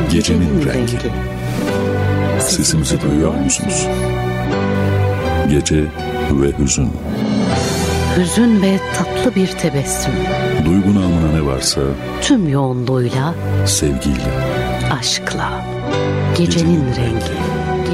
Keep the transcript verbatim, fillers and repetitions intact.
Gecenin rengi. Sesimizi duyuyor musunuz? Gece ve hüzün. Hüzün ve tatlı bir tebessüm. Duygu namına ne varsa tüm yoğunluğuyla, sevgiyle, aşkla. Gecenin, Gecenin rengi.